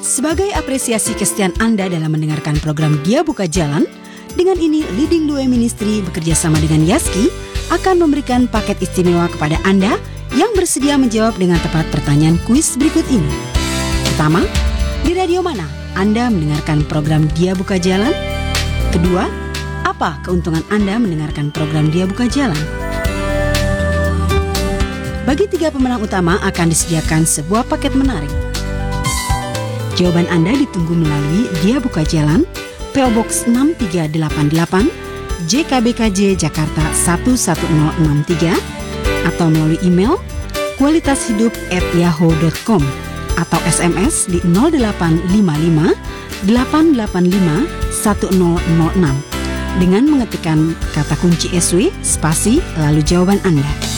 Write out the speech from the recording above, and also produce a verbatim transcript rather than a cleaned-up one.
Sebagai apresiasi kesetiaan Anda dalam mendengarkan program Dia Buka Jalan, dengan ini Leading Dua Ministry bekerja sama dengan Yaski akan memberikan paket istimewa kepada Anda yang bersedia menjawab dengan tepat pertanyaan kuis berikut ini. Pertama, di radio mana Anda mendengarkan program Dia Buka Jalan? Kedua, apa keuntungan Anda mendengarkan program Dia Buka Jalan? Bagi tiga pemenang utama akan disediakan sebuah paket menarik. Jawaban Anda ditunggu melalui Dia Buka Jalan, P O Box enam tiga delapan delapan, J K B K J Jakarta satu satu nol enam tiga, atau melalui email kualitashidup at yahoo dot com atau S M S di nol delapan lima lima delapan delapan lima satu nol nol enam dengan mengetikkan kata kunci S W spasi lalu jawaban Anda.